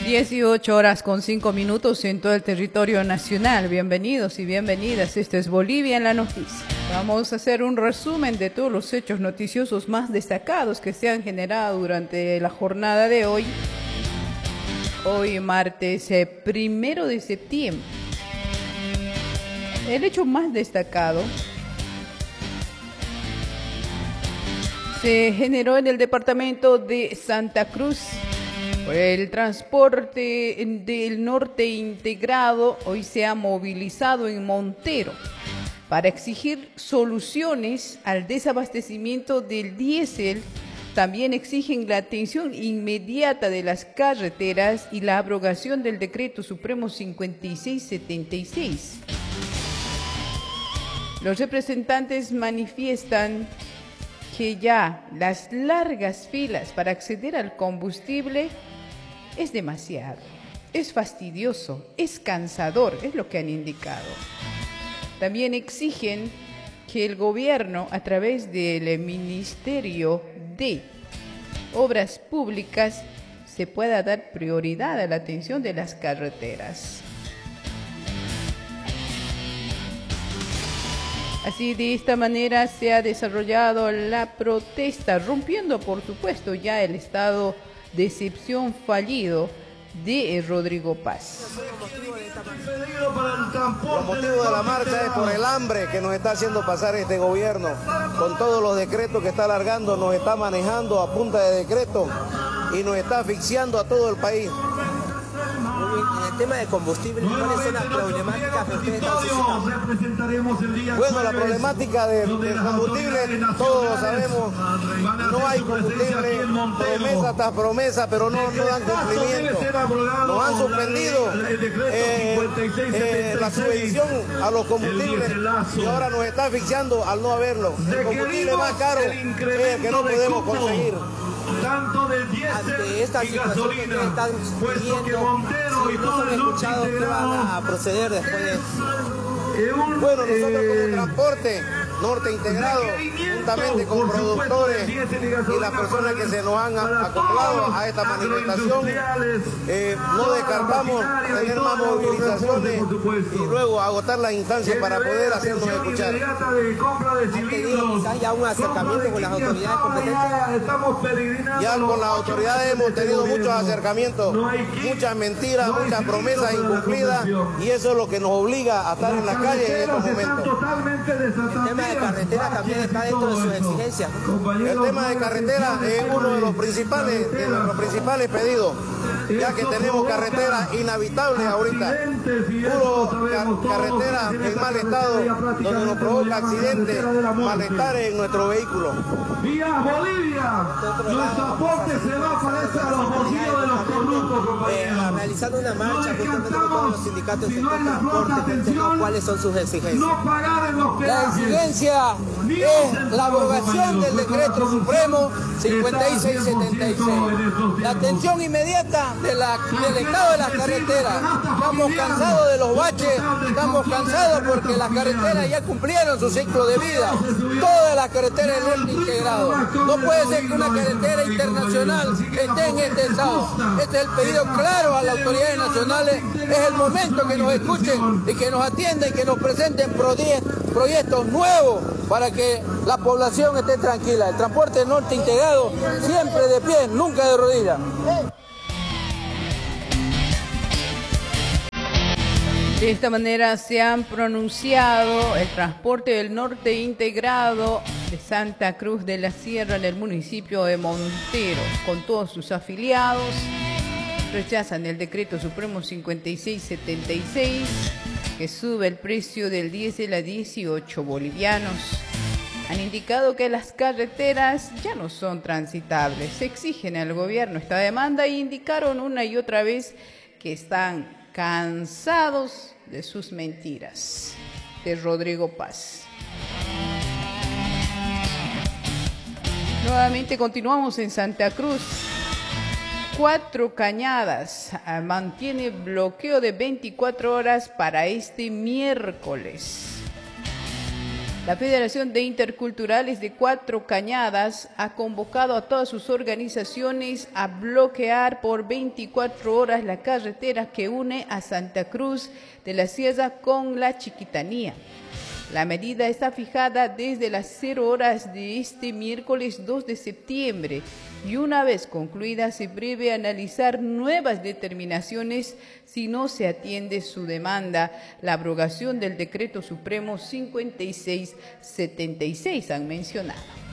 18:05 en todo el territorio nacional. Bienvenidos y bienvenidas. Esto es Bolivia en la Noticia. Vamos a hacer un resumen de todos los hechos noticiosos más destacados que se han generado durante la jornada de hoy. Hoy martes 1 de septiembre. El hecho más destacado se generó en el departamento de Santa Cruz. El transporte del norte integrado hoy se ha movilizado en Montero para exigir soluciones al desabastecimiento del diésel. También exigen la atención inmediata de las carreteras y la abrogación del Decreto Supremo 5676. Los representantes manifiestan que ya las largas filas para acceder al combustible es demasiado, es fastidioso, es cansador, es lo que han indicado. También exigen que el gobierno, a través del Ministerio de Obras Públicas, se pueda dar prioridad a la atención de las carreteras. Así, de esta manera se ha desarrollado la protesta, rompiendo, por supuesto, ya el estado de excepción fallido de Rodrigo Paz. Los motivos de la marcha es por el hambre que nos está haciendo pasar este gobierno. Con todos los decretos que está alargando, nos está manejando a punta de decreto y nos está asfixiando a todo el país. En el tema de combustible, ¿cuáles son las problemáticas que ustedes están suscitando? Bueno, la problemática del combustible, todos lo sabemos, no hay combustible, promesa tras promesa, pero no dan cumplimiento. Nos han suspendido la subvención a los combustibles y ahora nos está asfixiando al no haberlo. El combustible más caro es el que no podemos conseguir. Tanto del ante esta situación que ustedes están viviendo, si no han escuchado, ¿qué van a proceder después de eso? Bueno, nosotros como transporte norte integrado, juntamente con productores y las personas que se nos han acoplado a esta manifestación, no descartamos tener más movilizaciones y luego agotar las instancias para poder hacernos escuchar. ¿Han tenido quizás ya un acercamiento con las autoridades competentes? Ya con las autoridades hemos tenido muchos acercamientos, muchas mentiras, muchas promesas incumplidas, y eso es lo que nos obliga a estar en la calle en estos momentos. El tema de carretera también está dentro de sus exigencias, ¿no? El tema de carretera es uno de nuestros principales pedidos, ya que tenemos carreteras inhabitables ahorita, carreteras en mal estado, donde nos provoca accidentes, malestares en nuestro vehículo. ¡Vía Bolivia! Nuestro aporte se va a los bolsillos de los corruptos, compañeros. Realizando una marcha justamente con todos los sindicatos del sector transporte, ¿cuáles son sus exigencias? No pagar en los La exigencia es la abrogación del Decreto Supremo 5676, la atención inmediata del estado de las carreteras. Estamos cansados de los baches, estamos cansados porque las carreteras ya cumplieron su ciclo de vida, todas las carreteras del norte integrado. No puede ser que una carretera internacional esté en este estado. Este es el pedido claro a las autoridades nacionales. Es el momento que nos escuchen y que nos atiendan y que nos presenten proyectos nuevos para que la población esté tranquila. El transporte del norte integrado siempre de pie, nunca de rodillas. De esta manera se han pronunciado el transporte del norte integrado de Santa Cruz de la Sierra en el municipio de Montero, con todos sus afiliados. Rechazan el Decreto Supremo 5676, que sube el precio del diésel a 18 bolivianos. Han indicado que las carreteras ya no son transitables. Exigen al gobierno esta demanda e indicaron una y otra vez que están cansados de sus mentiras. De Rodrigo Paz. Nuevamente continuamos en Santa Cruz. Cuatro Cañadas mantiene bloqueo de 24 horas para este miércoles. La Federación de Interculturales de Cuatro Cañadas ha convocado a todas sus organizaciones a bloquear por 24 horas la carretera que une a Santa Cruz de la Sierra con la Chiquitanía. La medida está fijada desde las 0 horas de este miércoles 2 de septiembre y una vez concluida se prevé analizar nuevas determinaciones si no se atiende su demanda. La abrogación del Decreto Supremo 5676 han mencionado.